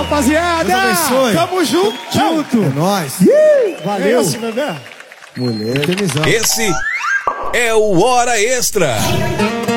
rapaziada. Deus abençoe. Tamo junto. É nóis. Valeu. É esse, bebê. Mulher, tem visão. Esse é o Hora Extra.